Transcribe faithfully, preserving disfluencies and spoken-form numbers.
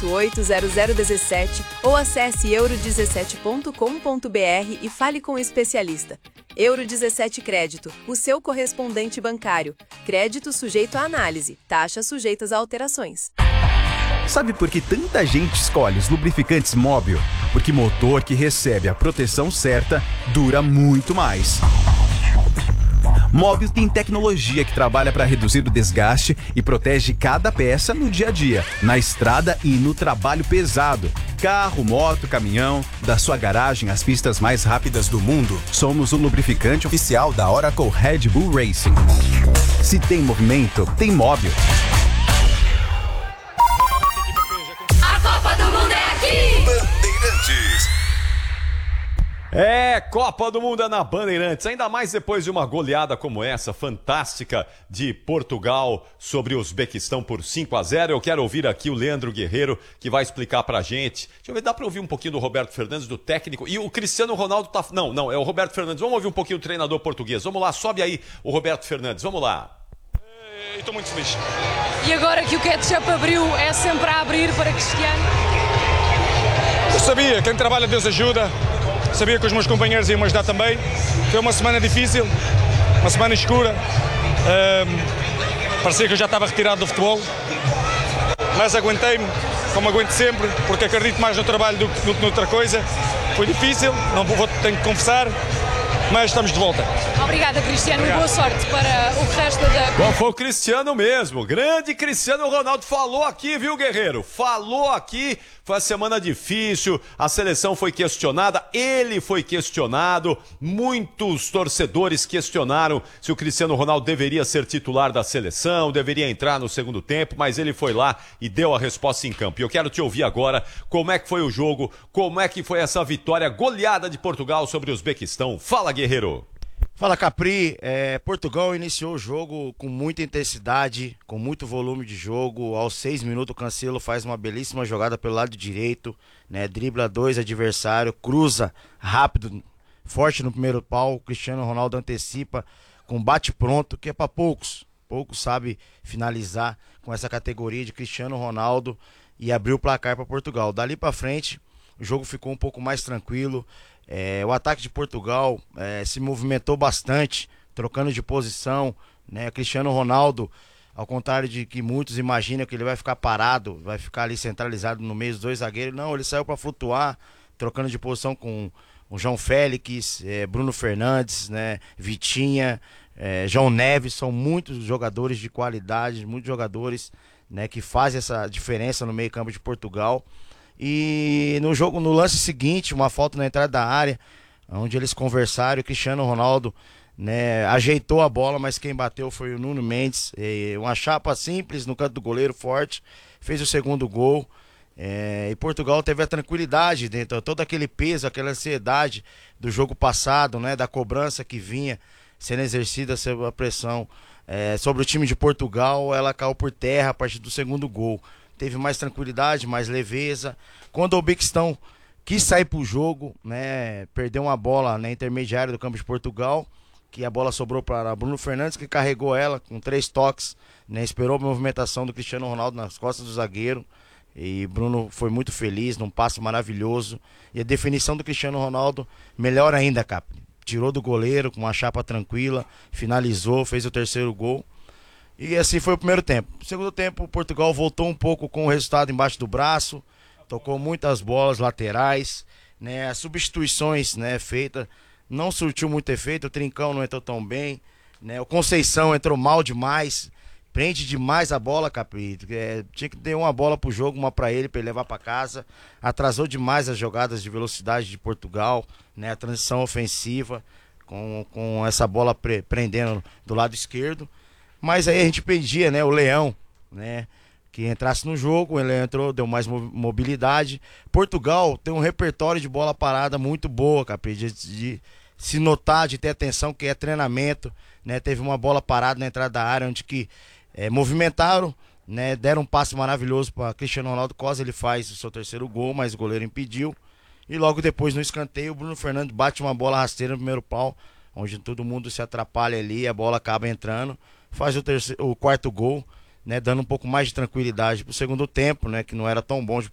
oito oito zero zero um sete ou acesse euro dezessete ponto com ponto br e fale com o especialista. Euro dezessete Crédito, o seu correspondente bancário. Crédito sujeito a análise, taxas sujeitas a alterações. Sabe por que tanta gente escolhe os lubrificantes Móbil? Porque motor que recebe a proteção certa dura muito mais. Móbil tem tecnologia que trabalha para reduzir o desgaste e protege cada peça no dia a dia, na estrada e no trabalho pesado. Carro, moto, caminhão, da sua garagem às pistas mais rápidas do mundo, somos o lubrificante oficial da Oracle Red Bull Racing. Se tem movimento, tem Móbil. A Copa do Mundo é aqui! Bandeirantes. É, Copa do Mundo é na Bandeirantes, ainda mais depois de uma goleada como essa, fantástica, de Portugal sobre o Uzbequistão por cinco a zero. Eu quero ouvir aqui o Leandro Guerreiro, que vai explicar pra gente. Deixa eu ver, dá pra ouvir um pouquinho do Roberto Fernandes, do técnico, e o Cristiano Ronaldo tá... Não, não, é o Roberto Fernandes. Vamos ouvir um pouquinho do treinador português. Vamos lá, sobe aí o Roberto Fernandes, vamos lá. Estou muito feliz. E agora que o ketchup abriu, é sempre a abrir para Cristiano? Eu sabia, quem trabalha Deus ajuda. Sabia que os meus companheiros iam me ajudar também. Foi uma semana difícil, uma semana escura. Um, parecia que eu já estava retirado do futebol. Mas aguentei-me, como aguento sempre, porque acredito mais no trabalho do que noutra coisa. Foi difícil, não vou, tenho que confessar, mas estamos de volta. Obrigada, Cristiano. Obrigado. Boa sorte para o resto da... Bom, foi o Cristiano mesmo. Grande Cristiano Ronaldo. Falou aqui, viu, Guerreiro? Falou aqui. Foi uma semana difícil, a seleção foi questionada, ele foi questionado, muitos torcedores questionaram se o Cristiano Ronaldo deveria ser titular da seleção, deveria entrar no segundo tempo, mas ele foi lá e deu a resposta em campo. E eu quero te ouvir agora como é que foi o jogo, como é que foi essa vitória goleada de Portugal sobre o Uzbequistão. Fala, Guerreiro! Fala, Capri. É, Portugal iniciou o jogo com muita intensidade, com muito volume de jogo. Aos seis minutos o Cancelo faz uma belíssima jogada pelo lado direito, né? Dribla dois adversários, cruza rápido, forte no primeiro pau. O Cristiano Ronaldo antecipa com bate pronto, que é para poucos. Poucos sabe finalizar com essa categoria de Cristiano Ronaldo e abriu o placar para Portugal. Dali para frente o jogo ficou um pouco mais tranquilo. É, o ataque de Portugal é, se movimentou bastante, trocando de posição, né? Cristiano Ronaldo, ao contrário de que muitos imaginam que ele vai ficar parado, vai ficar ali centralizado no meio dos dois zagueiros, não, ele saiu para flutuar, trocando de posição com o João Félix, é, Bruno Fernandes, né? Vitinha, é, João Neves, são muitos jogadores de qualidade, muitos jogadores, né, que fazem essa diferença no meio campo de Portugal. E no jogo, no lance seguinte, uma falta na entrada da área, onde eles conversaram, o Cristiano Ronaldo, né, ajeitou a bola, mas quem bateu foi o Nuno Mendes. E uma chapa simples no canto do goleiro, forte, fez o segundo gol. É, e Portugal teve a tranquilidade dentro, todo aquele peso, aquela ansiedade do jogo passado, né, da cobrança que vinha sendo exercida sob a pressão é, sobre o time de Portugal, ela caiu por terra a partir do segundo gol. Teve mais tranquilidade, mais leveza. Quando o Uzbequistão quis sair pro jogo, né, perdeu uma bola na intermediária do campo de Portugal, que a bola sobrou para Bruno Fernandes, que carregou ela com três toques, né, esperou a movimentação do Cristiano Ronaldo nas costas do zagueiro, e Bruno foi muito feliz, num passe maravilhoso. E a definição do Cristiano Ronaldo, melhor ainda, Cap. Tirou do goleiro com uma chapa tranquila, finalizou, fez o terceiro gol. E assim foi o primeiro tempo. No segundo tempo, o Portugal voltou um pouco com o resultado embaixo do braço, tocou muitas bolas laterais, né? As substituições, né, feitas não surtiu muito efeito, o Trincão não entrou tão bem, né? O Conceição entrou mal demais, prende demais a bola, Capri. É, tinha que ter uma bola pro jogo, uma para ele, para ele levar para casa. Atrasou demais as jogadas de velocidade de Portugal, né? A transição ofensiva, com, com essa bola pre prendendo do lado esquerdo. Mas aí a gente pedia, né, o Leão, né, que entrasse no jogo. Ele entrou, deu mais mobilidade. Portugal tem um repertório de bola parada muito boa, Capri, de, de se notar, de ter atenção, que é treinamento, né? Teve uma bola parada na entrada da área, onde que é, movimentaram, né, deram um passe maravilhoso para Cristiano Ronaldo Costa, ele faz o seu terceiro gol, mas o goleiro impediu. E logo depois, no escanteio, o Bruno Fernandes bate uma bola rasteira no primeiro pau, onde todo mundo se atrapalha ali, a bola acaba entrando. Faz o, terceiro, o quarto gol, né, dando um pouco mais de tranquilidade pro segundo tempo, né, que não era tão bom de